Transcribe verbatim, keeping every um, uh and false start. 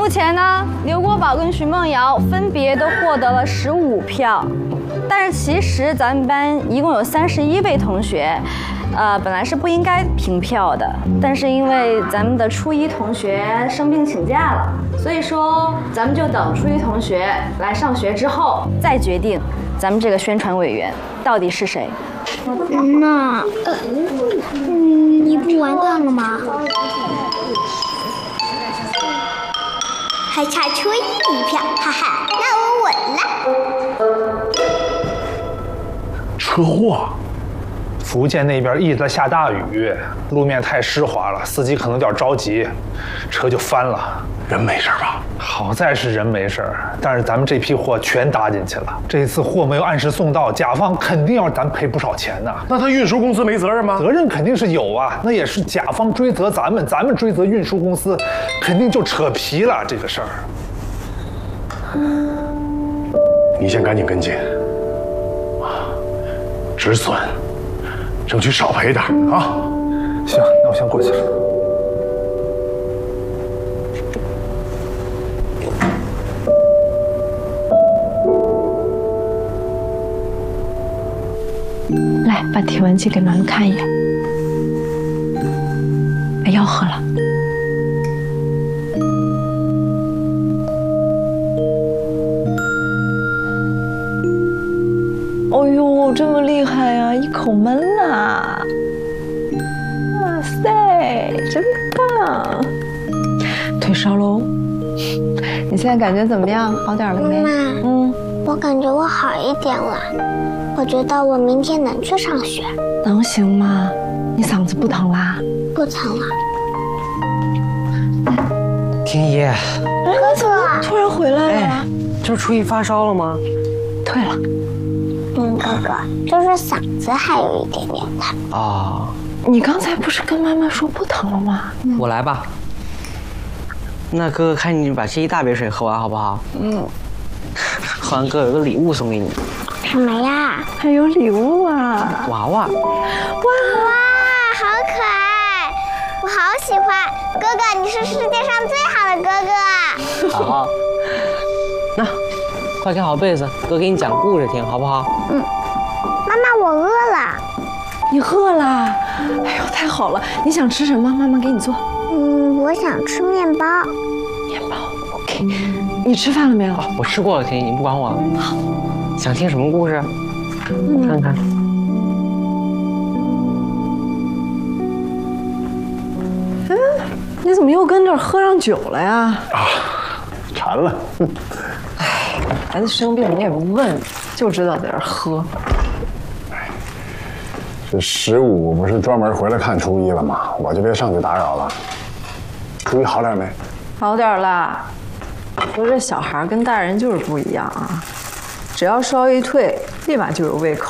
目前呢，刘国宝跟徐梦瑶分别都获得了十五票，但是其实咱们班一共有三十一位同学，呃，本来是不应该凭票的，但是因为咱们的初一同学生病请假了，所以说咱们就等初一同学来上学之后再决定咱们这个宣传委员到底是谁。 那，呃，嗯，你不完蛋了吗？还差初一一票，哈哈，那我稳了。 车祸，福建那边一直在下大雨，路面太湿滑了，司机可能有点着急，车就翻了。 人没事吧？ 好在是人没事，但是咱们这批货全搭进去了。这次货没有按时送到，甲方肯定要咱赔不少钱呢。 那他运输公司没责任吗？ 责任肯定是有啊，那也是甲方追责咱们，咱们追责运输公司，肯定就扯皮了这个事儿。 你先赶紧跟进，止损，争取少赔点啊。 行，那我先过去了。 来，把体温计给妈妈看一眼。把药喝了。哦呦，这么厉害呀、啊！一口闷啦！哇塞，真棒！退烧喽。你现在感觉怎么样？好点了没？ 妈妈， 嗯， 我感觉我好一点了。我觉得我明天能去上学。 能行吗？你嗓子不疼啦？ 不疼了。 天一， 哥哥， 突然回来了、 哎，这不初一发烧了吗？ 退了。 嗯，哥哥，就是嗓子还有一点点疼。 啊， 你刚才不是跟妈妈说不疼了吗？ 嗯、我来吧。那哥哥，看你把这一大杯水喝完好不好？嗯。喝完哥有个礼物送给你。 什么呀？ 还有礼物啊！ 娃娃。哇哇，好可爱！我好喜欢。哥哥，你是世界上最好的哥哥。 好。那，快盖好被子，哥给你讲故事听，好不好？ 嗯。妈妈，我饿了。 你饿了？哎呦，太好了！你想吃什么？妈妈给你做。 嗯，我想吃面包。 面包 ，OK。你吃饭了没有？ 哦、我吃过了，天一，你不管我了。好。想听什么故事？我看看。 嗯，你怎么又跟这儿喝上酒了呀？ 啊，馋了。 哎，孩子生病你也不问，就知道在这儿喝。 这十五不是专门回来看初一了吗？我就别上去打扰了。初一好点没？ 好点了。说这小孩跟大人就是不一样啊，只要烧一退，立马就有胃口。